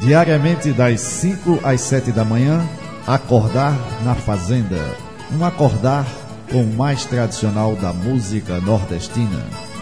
Diariamente das 5 às 7 da manhã, Acordar na Fazenda. Um acordar com o mais tradicional da música nordestina.